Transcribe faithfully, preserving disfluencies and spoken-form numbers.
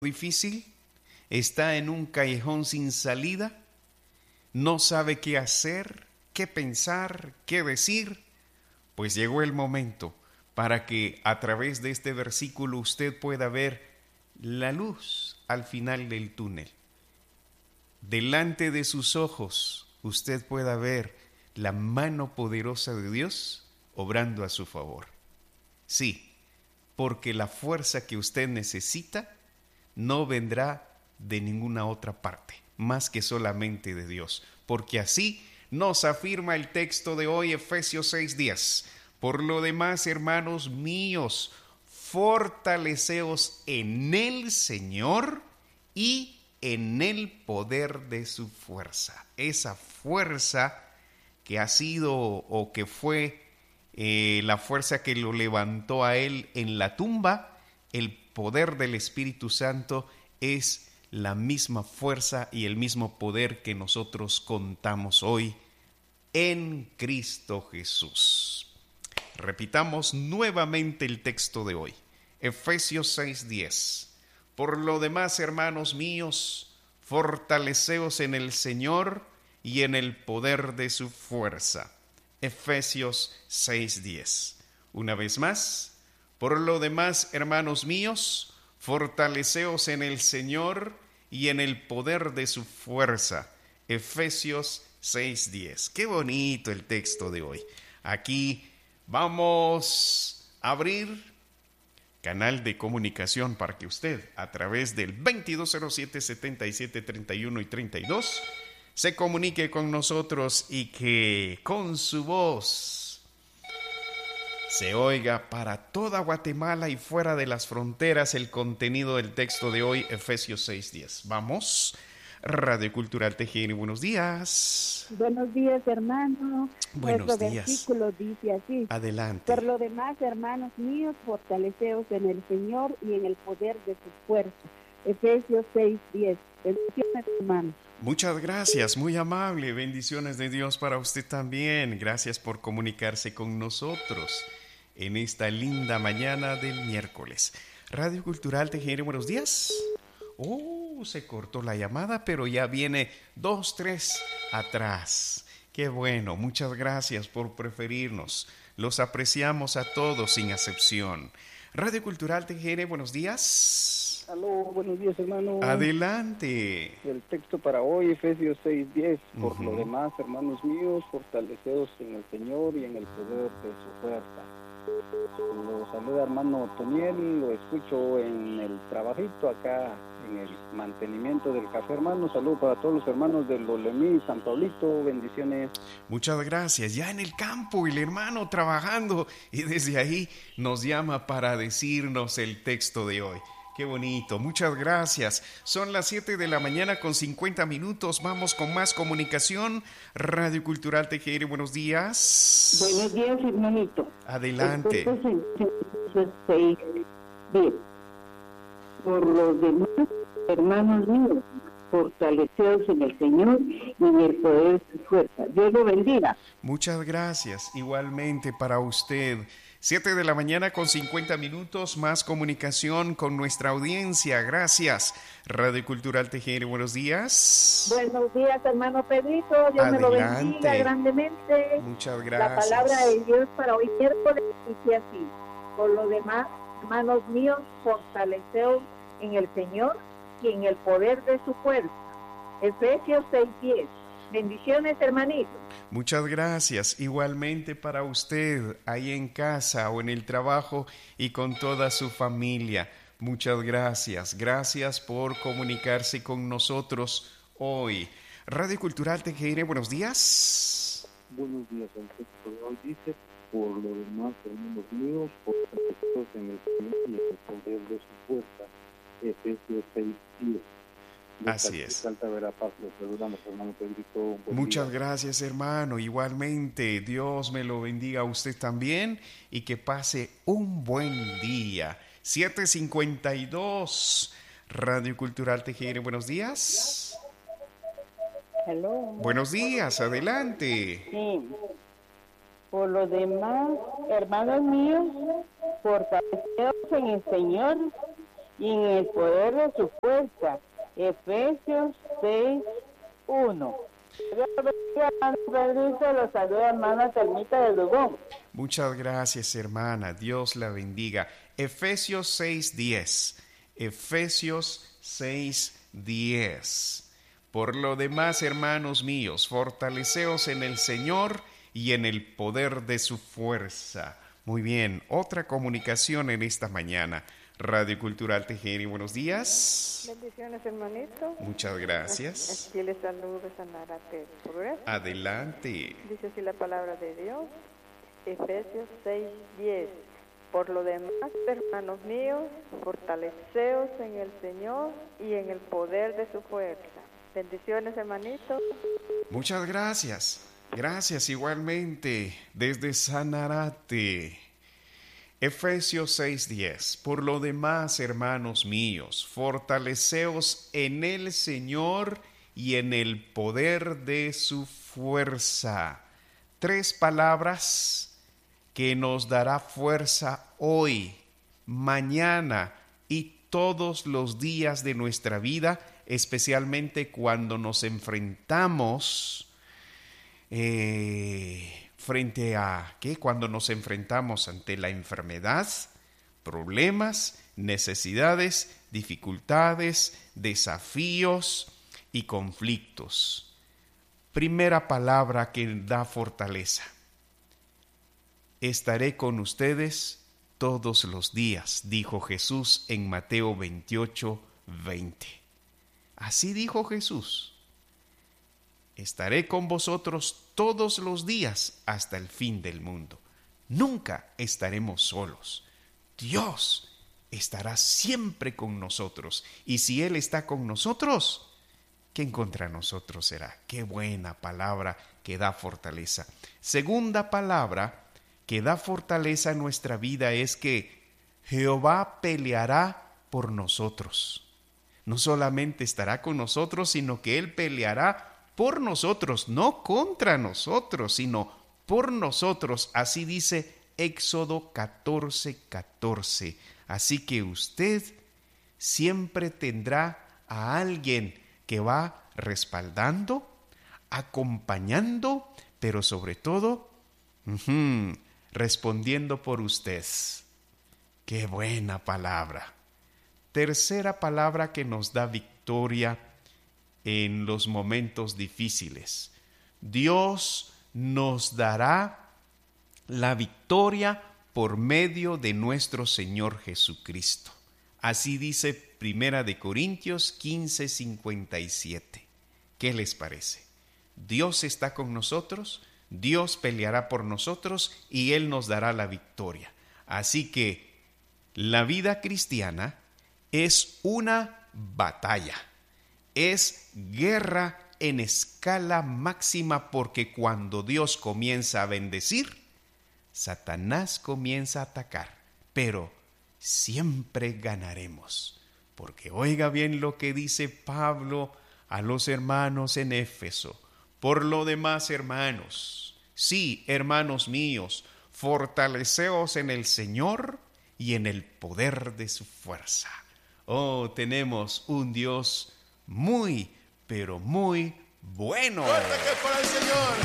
difícil, está en un callejón sin salida, no sabe qué hacer, qué pensar, qué decir, pues llegó el momento para que a través de este versículo usted pueda ver la luz al final del túnel. Delante de sus ojos usted pueda ver la mano poderosa de Dios obrando a su favor. Sí, porque la fuerza que usted necesita no vendrá de ninguna otra parte, más que solamente de Dios. Porque así nos afirma el texto de hoy, Efesios seis diez. Por lo demás, hermanos míos, fortaleceos en el Señor y en el poder de su fuerza. Esa fuerza que ha sido o que fue eh, la fuerza que lo levantó a él en la tumba, el poder del Espíritu Santo es la misma fuerza y el mismo poder que nosotros contamos hoy en Cristo Jesús. Repitamos nuevamente el texto de hoy, Efesios seis diez. Por lo demás, hermanos míos, fortaleceos en el Señor y en el poder de su fuerza. Efesios seis diez. Una vez más, por lo demás, hermanos míos, fortaleceos en el Señor y en el poder de su fuerza. Efesios seis diez. Qué bonito el texto de hoy. Aquí vamos a abrir canal de comunicación para que usted, a través del veintidós cero siete, setenta y siete, treinta y uno y treinta y dos, se comunique con nosotros y que con su voz se oiga para toda Guatemala y fuera de las fronteras el contenido del texto de hoy, Efesios seis diez. Vamos, Radio Cultural T G N, buenos días. Buenos días, hermano. Buenos Nuestro días. versículo dice así. Adelante. Por lo demás, hermanos míos, fortaleceos en el Señor y en el poder de su fuerza. Efesios seis diez. Bendiciones, hermano. Muchas gracias, muy amable. Bendiciones de Dios para usted también. Gracias por comunicarse con nosotros en esta linda mañana del miércoles. Radio Cultural T G N, buenos días. Oh, se cortó la llamada, pero ya viene dos, tres atrás. Qué bueno, muchas gracias por preferirnos. Los apreciamos a todos sin excepción. Radio Cultural T G N, buenos días. Aló, buenos días, hermano. Adelante. El texto para hoy, Efesios seis diez. Por Uh-huh. lo demás, hermanos míos, fortaleceos en el Señor y en el poder de su fuerza. Lo saluda hermano Toniel, lo escucho en el trabajito acá, en el mantenimiento del café, hermano. Saludo para todos los hermanos de Lolemí, San Pablito, bendiciones. Muchas gracias. Ya en el campo, el hermano trabajando, y desde ahí nos llama para decirnos el texto de hoy. Qué bonito, muchas gracias. Son las siete de la mañana con cincuenta minutos. Vamos con más comunicación. Radio Cultural T G R, buenos días. Buenos días, hermanito. Adelante. seis diez. Por los demás, hermanos míos, fortaleceos en el Señor y en el poder de su fuerza. Dios lo bendiga. Muchas gracias. Igualmente para usted. siete de la mañana con cincuenta minutos, más comunicación con nuestra audiencia. Gracias. Radio Cultural T G R, buenos días. Buenos días, hermano Pedrito. Dios Adelante. me lo bendiga grandemente. Muchas gracias. La palabra de Dios para hoy miércoles dice así. Por lo demás, hermanos míos, fortaleceos en el Señor y en el poder de su fuerza. Efesios seis diez. Bendiciones, hermanito. Muchas gracias. Igualmente para usted, ahí en casa o en el trabajo y con toda su familia. Muchas gracias. Gracias por comunicarse con nosotros hoy. Radio Cultural T G R, buenos días. Buenos días. El texto de hoy dice: por lo demás, hermanos míos, fortaleceos en el Señor y en el poder de su fuerza. Efesios seis diez. Así es. Muchas gracias, hermano. Igualmente, Dios me lo bendiga a usted también y que pase un buen día. siete cincuenta y dos. Radio Cultural T G R, buenos días. Hello. Buenos días, adelante. Sí. Por lo demás, hermanos míos, fortaleceos en el Señor y en el poder de su fuerza. Efesios seis, uno. Los saluda hermana Termita de Dubón. Muchas gracias, hermana. Dios la bendiga. Efesios seis diez. Efesios seis diez. Por lo demás, hermanos míos, fortaleceos en el Señor y en el poder de su fuerza. Muy bien, otra comunicación en esta mañana. Radio Cultural Tejeri, buenos días. Bendiciones, hermanito. Muchas gracias. Aquí les saludo Sanarate. Adelante. Dice así la palabra de Dios, Efesios seis diez. Por lo demás, hermanos míos, fortaleceos en el Señor y en el poder de su fuerza. Bendiciones, hermanito. Muchas gracias. Gracias igualmente desde Sanarate. Efesios seis diez. Por lo demás, hermanos míos, fortaleceos en el Señor y en el poder de su fuerza. Tres palabras que nos dará fuerza hoy, mañana y todos los días de nuestra vida, especialmente cuando nos enfrentamos eh, frente a ¿qué? Cuando nos enfrentamos ante la enfermedad, problemas, necesidades, dificultades, desafíos y conflictos. Primera palabra que da fortaleza. Estaré con ustedes todos los días, dijo Jesús en Mateo veintiocho, veinte. Así dijo Jesús. Estaré con vosotros todos los días hasta el fin del mundo. Nunca estaremos solos. Dios estará siempre con nosotros. Y si Él está con nosotros, ¿quién contra nosotros será? Qué buena palabra que da fortaleza. Segunda palabra que da fortaleza a nuestra vida es que Jehová peleará por nosotros. No solamente estará con nosotros, sino que Él peleará por nosotros, no contra nosotros, sino por nosotros. Así dice Éxodo catorce, catorce. Así que usted siempre tendrá a alguien que va respaldando, acompañando, pero sobre todo, uh-huh, respondiendo por usted. ¡Qué buena palabra! Tercera palabra que nos da victoria en los momentos difíciles. Dios nos dará la victoria por medio de nuestro Señor Jesucristo. Así dice Primera de Corintios quince, cincuenta y siete. ¿Qué les parece? Dios está con nosotros, Dios peleará por nosotros y Él nos dará la victoria. Así que la vida cristiana es una batalla, es guerra en escala máxima, porque cuando Dios comienza a bendecir, Satanás comienza a atacar, pero siempre ganaremos. Porque oiga bien lo que dice Pablo a los hermanos en Éfeso. Por lo demás, hermanos, sí, hermanos míos, fortaleceos en el Señor y en el poder de su fuerza. Oh, tenemos un Dios muy, pero muy bueno. ¡Fuerte que para el Señor!